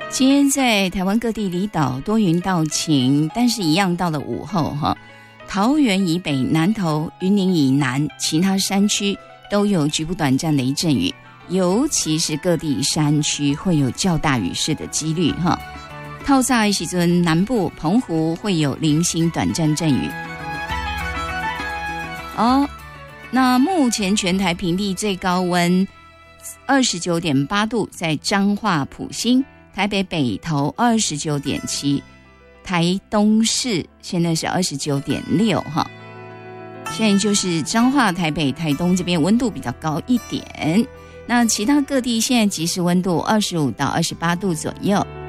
今天在台湾各地离岛多云到晴，但是一样到了午后桃园以北、南投、云林以南其他山区都有局部短暂雷阵雨，尤其是各地山区会有较大雨势的几率透早的时阵，南部澎湖会有零星短暂阵雨。那目前全台平地最高温 29.8 度，在彰化埔心，台北北投 29.7， 台东市现在是 29.6 现在就是彰化、台北、台东这边温度比较高一点，那其他各地现在即时温度25到28度左右。